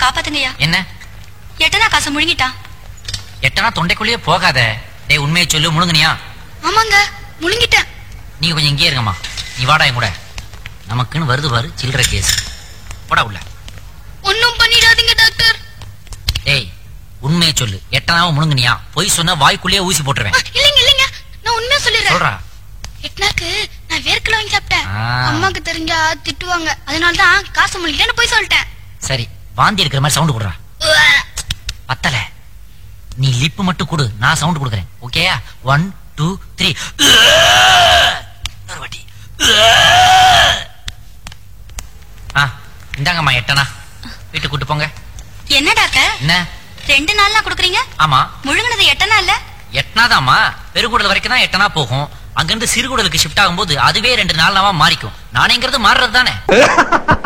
காப்பாத்துங்கய்யா. என்ன? எட்டனா காசை முழுங்கிட்டான். எட்டனா தொண்டைக்குள்ளேயே போகாத. டேய் உண்மையை சொல்லு, முழுங்குனியா? ஆமாங்க, முழுங்கிட்டேன். நீங்க கொஞ்சம் இங்கே இருங்கம்மா. நீ வாடா என் கூட. நமக்குன்னு வருது பாரு சில்லற கேஸ். போடா உள்ள. ஒன்னும் பண்ணிடாதீங்க டாக்டர். டேய் உண்மையை சொல்லு, எட்டனாவும் முழுங்குனியா? பொய் சொன்னா வாய்க்குள்ளேயே ஊசி போட்டுருவேன். இல்லைங்க இல்லைங்க, நான் உண்மையா சொல்லிடுறேன். சொல்றா. எட்டனாக்கு நான் வேர்க்கல வாங்கி சாப்பிட்டேன். ஆ. அம்மாக்கு தெரிஞ்சா திட்டுவாங்க, அதனாலதான் காசு முழுங்கிட்டேன்னு போய் சொல்லிட்டேன். சரி, வாந்தி எடுக்கிற மாதிரி சவுண்ட் கொடுறா. பத்தல, நீ லிப் மட்டும் கொடு, நான் சவுண்ட் கொடுக்குறேன். ஓகேயா? 1 2 3. ஒரு வாட்டி. இந்தாங்கம்மா எட்டனா, வீட்டுக்கு கூட்டு போங்க. என்ன டாக்டர், என்ன 2 நாள்ல குடுக்குறீங்க? ஆமா, முழுங்கினது எட்டனா இல்ல? எட்டனாதாம்மா. பெருங்குடல் வரைக்கும் தான் எட்டனா போகும். அங்கிருந்து சிறுகுடலுக்கு ஷிஃப்ட் ஆகும்போது அதுவே 2 நாளாவா மாறிக்கும். நானேங்கிறது மாறுறது தானே.